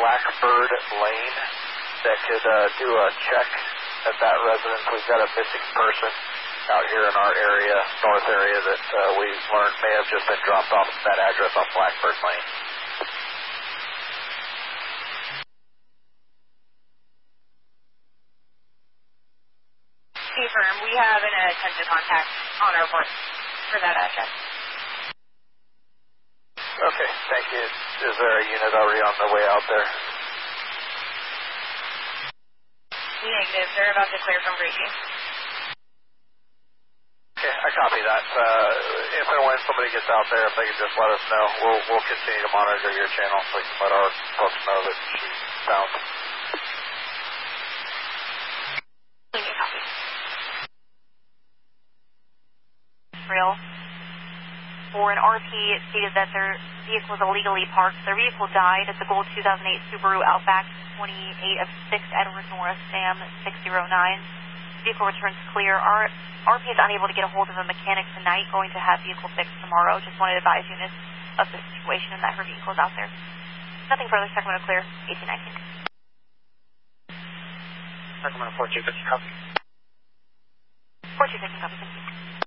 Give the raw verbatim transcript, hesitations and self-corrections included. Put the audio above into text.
Blackbird Lane that could uh, do a check at that residence. We've got a missing person out here in our area, north area, that uh, we learned may have just been dropped off at that address on Blackbird Lane. Confirm, we have an attempt to contact on our report for that address. Okay, thank you. Is there a unit already on the way out there? Negative. They're about to clear from Gracie. Okay, I copy that. Uh, if and when somebody gets out there, if they can just let us know, we'll we'll continue to monitor your channel so we can let our folks know that she's found. Copy. Real. For an R P, it stated that their vehicle was illegally parked. Their vehicle died at the gold two thousand eight Subaru Outback, twenty-eight of six Edward Norris, Sam six zero nine. Vehicle returns clear. Our R P is unable to get a hold of a mechanic tonight, going to have vehicle fixed tomorrow. Just wanted to advise units of the situation and that her vehicle is out there. Nothing further. Sacramento clear, eighteen nineteen. Sacramento four two fifty, copy. four two fifty, copy.